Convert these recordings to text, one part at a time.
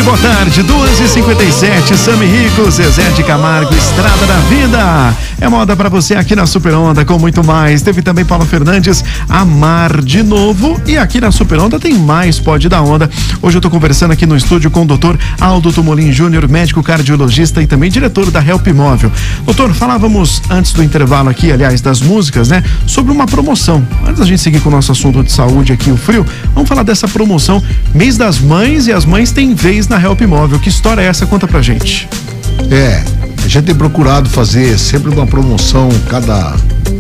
boa tarde, 2h57, Sami Rico, Zezé de Camargo, Estrada da Vida. É moda pra você aqui na Super Onda com muito mais. Teve também Paulo Fernandes, Amar de Novo. E aqui na Super Onda tem mais Pode da Onda. Hoje eu tô conversando aqui no estúdio com o doutor Aldo Tumolin Júnior, médico cardiologista e também diretor da Help Móvel. Doutor, falávamos antes do intervalo aqui, aliás, das músicas, né? Sobre uma promoção. Antes da gente seguir com o nosso assunto de saúde aqui, o frio, vamos falar dessa promoção Mês das Mães, e as mães têm vez na Help Móvel. Que história é essa? Conta pra gente. A gente tem procurado fazer sempre uma promoção cada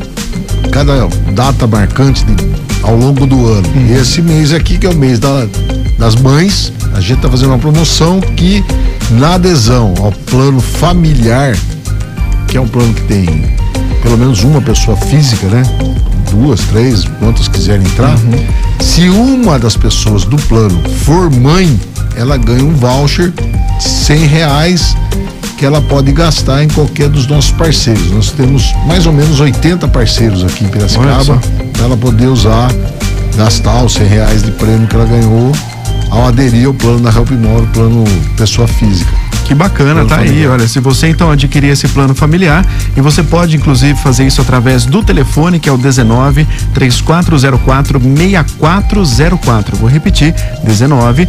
data marcante ao longo do ano. E esse mês aqui, que é o mês das mães, a gente está fazendo uma promoção que, na adesão ao plano familiar, que é um plano que tem pelo menos uma pessoa física, né? 2, 3, quantas quiserem entrar. Se uma das pessoas do plano for mãe, ela ganha um voucher de R$100 que ela pode gastar em qualquer dos nossos parceiros. Nós temos mais ou menos 80 parceiros aqui em Piracicaba, para ela poder gastar os R$100 de prêmio que ela ganhou ao aderir ao plano da Help Móvel, plano pessoa física. Que bacana, tá aí, olha, se você então adquirir esse plano familiar, e você pode inclusive fazer isso através do telefone, que é o 19 3404 6404, vou repetir, 19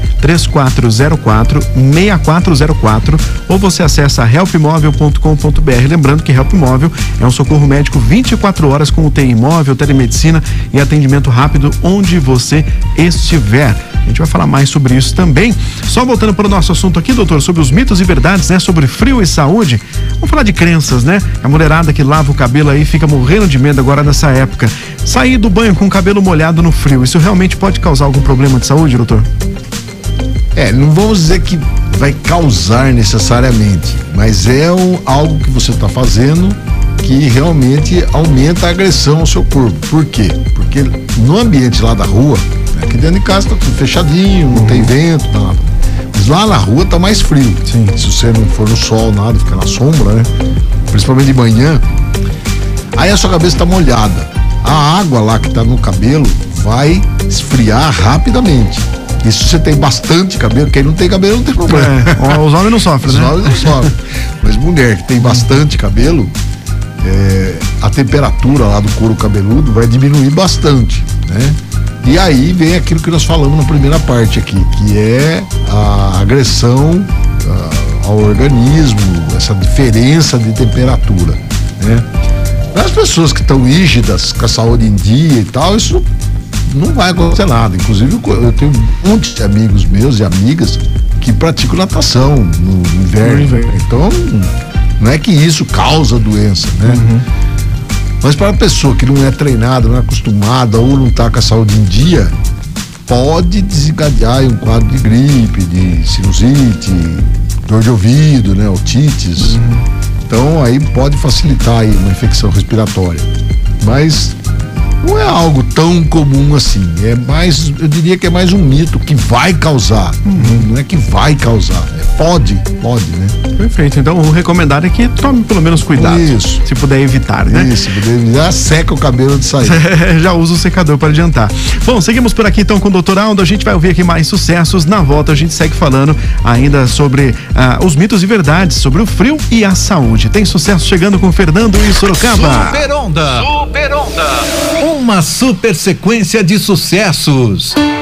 3404 6404, ou você acessa helpmóvel.com.br, lembrando que Help Móvel é um socorro médico 24 horas com UTI móvel, telemedicina e atendimento rápido onde você estiver. A gente vai falar mais sobre isso também. Só voltando para o nosso assunto aqui, doutor, sobre os mitos e verdades, né? Sobre frio e saúde. Vamos falar de crenças, né? A mulherada que lava o cabelo aí fica morrendo de medo agora nessa época. Sair do banho com o cabelo molhado no frio, isso realmente pode causar algum problema de saúde, doutor? Não vamos dizer que vai causar necessariamente, mas é algo que você está fazendo que realmente aumenta a agressão ao seu corpo. Por quê? Porque no ambiente lá da rua, aqui dentro de casa tá tudo fechadinho, não tem vento, nada. Mas lá na rua tá mais frio. Sim. Se você não for no sol, nada, fica na sombra, né? Principalmente de manhã. Aí a sua cabeça tá molhada. A água lá que tá no cabelo vai esfriar rapidamente. E se você tem bastante cabelo, quem não tem cabelo não tem problema. Os homens não sofrem, né? Os homens não sofrem. Mas mulher que tem bastante cabelo, a temperatura lá do couro cabeludo vai diminuir bastante, né? E aí vem aquilo que nós falamos na primeira parte aqui, que é a agressão ao organismo, essa diferença de temperatura, né? As pessoas que estão rígidas, com a saúde em dia e tal, isso não vai acontecer nada. Inclusive eu tenho um monte de amigos meus e amigas que praticam natação no inverno. Então não é que isso causa doença, né? Mas para a pessoa que não é treinada, não é acostumada ou não está com a saúde em dia, pode desencadear um quadro de gripe, de sinusite, dor de ouvido, né, otites. Então aí pode facilitar aí uma infecção respiratória. Mas não é algo tão comum assim. É mais, eu diria que é mais um mito que vai causar. Não é que vai causar. Pode, né? Perfeito. Então o recomendado é que tome pelo menos cuidado. Isso. Se puder evitar, né? Isso, se puder evitar, seca o cabelo de sair. Já usa o secador para adiantar. Bom, seguimos por aqui então com o doutor Aldo. A gente vai ouvir aqui mais sucessos. Na volta a gente segue falando ainda sobre os mitos e verdades, sobre o frio e a saúde. Tem sucesso chegando com Fernando e Sorocaba. Super Onda. Uma super sequência de sucessos.